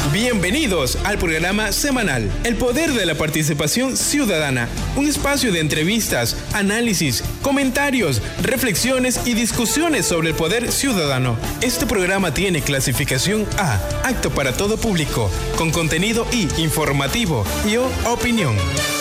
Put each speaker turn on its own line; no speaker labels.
Bienvenidos al programa semanal El Poder de la Participación Ciudadana, un espacio de entrevistas, análisis, comentarios, reflexiones y discusiones sobre el poder ciudadano. Este programa tiene clasificación A, apto para todo público, con contenido I, informativo y O, opinión.